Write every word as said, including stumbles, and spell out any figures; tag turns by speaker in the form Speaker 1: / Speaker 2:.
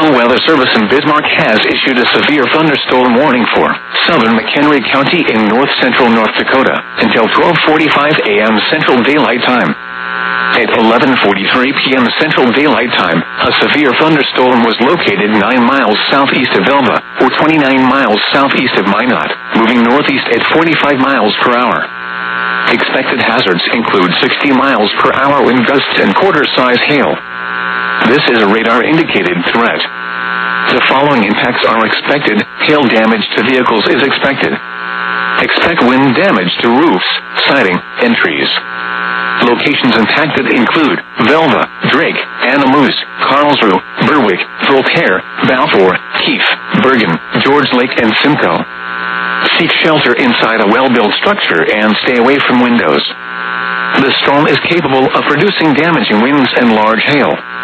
Speaker 1: National Weather Service in Bismarck has issued a severe thunderstorm warning for southern McHenry County in north-central North Dakota until twelve forty-five a.m. Central Daylight Time. At eleven forty-three p.m. Central Daylight Time, a severe thunderstorm was located nine miles southeast of Velva, or twenty-nine miles southeast of Minot, moving northeast at forty-five miles per hour. Expected hazards include sixty miles per hour wind gusts and quarter-size hail. This is a radar-indicated threat. The following impacts are expected. Hail damage to vehicles is expected. Expect wind damage to roofs, siding, and trees. Locations impacted include Velva, Drake, Anamoose, Carlsruhe, Berwick, Voltaire, Balfour, Keefe, Bergen, George Lake, and Simcoe. Seek shelter inside a well-built structure and stay away from windows. The storm is capable of producing damaging winds and large hail.